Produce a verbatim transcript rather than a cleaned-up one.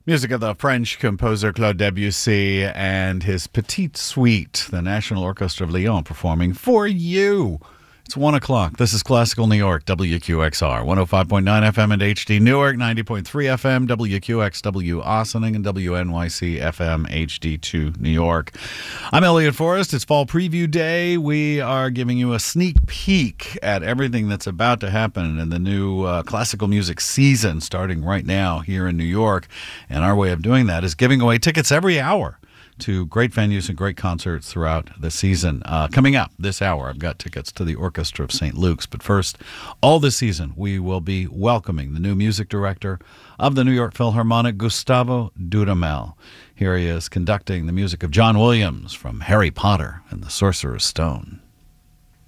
Music of the French composer Claude Debussy and his Petite Suite, the National Orchestra of Lyon, performing For You. It's one o'clock. This is Classical New York, W Q X R, one oh five point nine F M and H D Newark, ninety point three F M, W Q X W Ossining, and W N Y C F M H D two New York. I'm Elliot Forrest. It's Fall Preview Day. We are giving you a sneak peek at everything that's about to happen in the new uh, classical music season starting right now here in New York. And our way of doing that is giving away tickets every hour to great venues and great concerts throughout the season. Uh, coming up this hour, I've got tickets to the Orchestra of Saint Luke's. But first, all this season, we will be welcoming the new music director of the New York Philharmonic, Gustavo Dudamel. Here he is conducting the music of John Williams from Harry Potter and the Sorcerer's Stone.